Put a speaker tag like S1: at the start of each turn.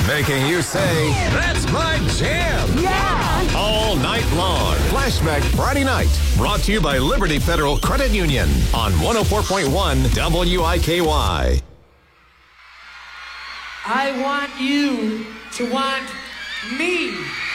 S1: Making you say, that's my jam.
S2: Yeah.
S1: All night long. Flashback Friday night. Brought to you by Liberty Federal Credit Union on 104.1 WIKY.
S3: I want you to want me.